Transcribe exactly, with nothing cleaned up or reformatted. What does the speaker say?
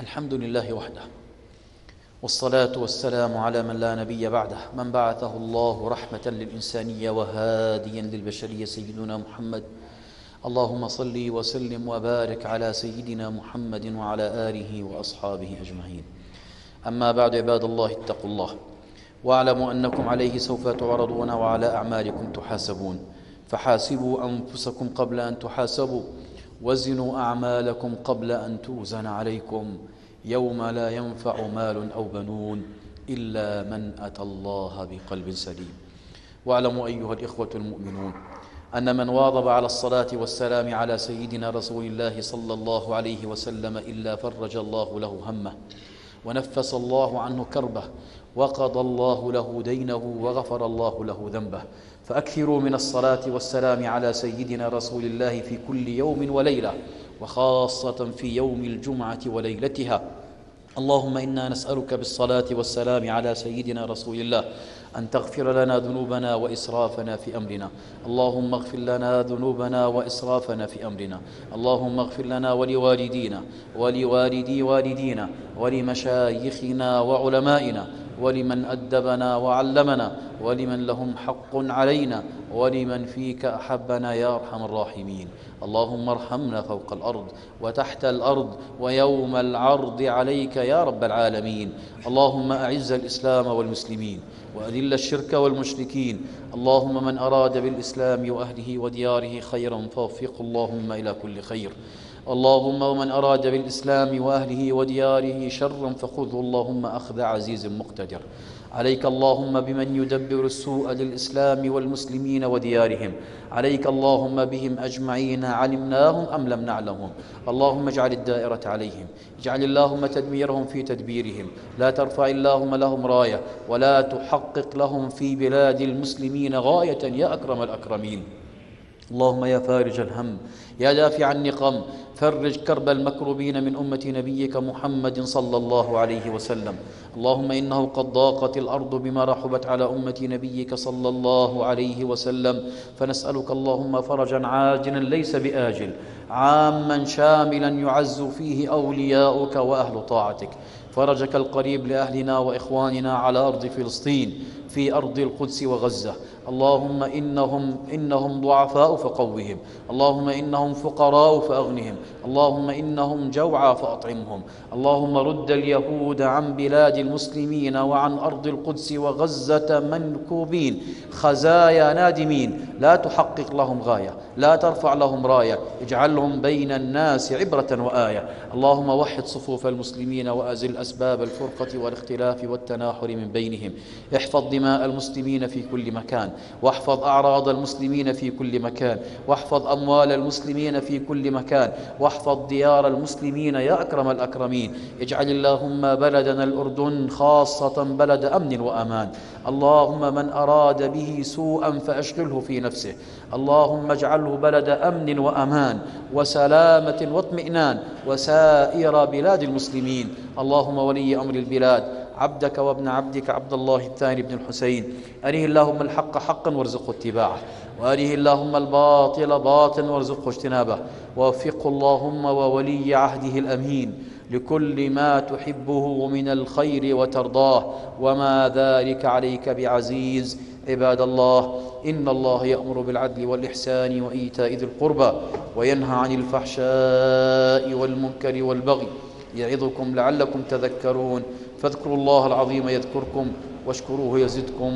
الحمد لله وحده، والصلاة والسلام على من لا نبي بعده، من بعثه الله رحمة للإنسانية وهاديا للبشرية، سيدنا محمد. اللهم صل وسلم وبارك على سيدنا محمد وعلى آله وأصحابه أجمعين. أما بعد، عباد الله، اتقوا الله واعلموا أنكم عليه سوف تعرضون وعلى أعمالكم تحاسبون، فحاسبوا أنفسكم قبل أن تحاسبوا، وزنوا أعمالكم قبل أن توزن عليكم، يوم لا ينفع مال أو بنون إلا من أتى الله بقلب سليم. واعلموا أيها الإخوة المؤمنون أن من واظب على الصلاة والسلام على سيدنا رسول الله صلى الله عليه وسلم إلا فرج الله له همه، ونفس الله عنه كربه، وقضى الله له دينه، وغفر الله له ذنبه. فأكثروا من الصلاة والسلام على سيدنا رسول الله في كل يوم وليلة، وخاصة في يوم الجمعة وليلتها. اللهم إنا نسألك بالصلاة والسلام على سيدنا رسول الله أن تغفر لنا ذنوبنا وإسرافنا في أمرنا. اللهم اغفر لنا ذنوبنا وإسرافنا في أمرنا. اللهم اغفر لنا ولوالدينا ولوالدي والدينا ولمشايخنا وعلمائنا ولمن أدبنا وعلمنا ولمن لهم حق علينا ولمن فيك أحبنا يا أرحم الراحمين. اللهم ارحمنا فوق الأرض وتحت الأرض ويوم العرض عليك يا رب العالمين. اللهم أعز الإسلام والمسلمين وأذل الشرك والمشركين. اللهم من أراد بالإسلام وأهله ودياره خيرا فوفقه اللهم إلى كل خير. اللهم ومن أراد بالإسلام وأهله ودياره شرا فخذه اللهم أخذ عزيز مقتدر. عليك اللهم بمن يدبر السوء للإسلام والمسلمين وديارهم. عليك اللهم بهم أجمعين، علمناهم أم لم نعلمهم. اللهم اجعل الدائرة عليهم، اجعل اللهم تدميرهم في تدبيرهم. لا ترفع اللهم لهم راية، ولا تحقق لهم في بلاد المسلمين غاية يا أكرم الأكرمين. اللهم يا فارج الهم، يا دافع النقم، فرج كرب المكروبين من أمة نبيك محمد صلى الله عليه وسلم. اللهم إنه قد ضاقت الأرض بما رحبت على أمة نبيك صلى الله عليه وسلم، فنسألك اللهم فرجا عاجلا ليس بآجل، عاما شاملا يعز فيه أولياؤك وأهل طاعتك. فرجك القريب لأهلنا وإخواننا على أرض فلسطين، في أرض القدس وغزة. اللهم إنهم, إنهم ضعفاء فقوهم، اللهم إنهم فقراء فأغنهم، اللهم إنهم جوعى فأطعمهم. اللهم رد اليهود عن بلاد المسلمين وعن أرض القدس وغزة منكوبين خزايا نادمين، لا تحقق لهم غاية، لا ترفع لهم راية، اجعلهم بين الناس عبرة وآية. اللهم وحد صفوف المسلمين وأزل أسباب الفرقة والاختلاف والتناحر من بينهم. احفظ دماء المسلمين في كل مكان، واحفظ أعراض المسلمين في كل مكان، واحفظ أموال المسلمين في كل مكان، واحفظ ديار المسلمين يا أكرم الأكرمين. اجعل اللهم بلدنا الأردن خاصة بلد أمن وأمان. اللهم من أراد به سوءا فأشغله في نفسه. اللهم اجعله بلد أمن وأمان وسلامة واطمئنان وسائر بلاد المسلمين. اللهم ولي أمر البلاد عبدك وابن عبدك عبد الله الثاني بن الحسين، أريه اللهم الحق حقا وارزقه اتباعه، وأريه اللهم الباطل باطلا وارزقه اجتنابه. ووفقه اللهم وولي عهده الأمين لكل ما تحبه من الخير وترضاه، وما ذلك عليك بعزيز. عباد الله، إن الله يأمر بالعدل والإحسان وإيتاء ذي القربى، وينهى عن الفحشاء والمنكر والبغي، يعظكم لعلكم تذكرون. فاذكروا الله العظيم يذكركم، واشكروه يزدكم،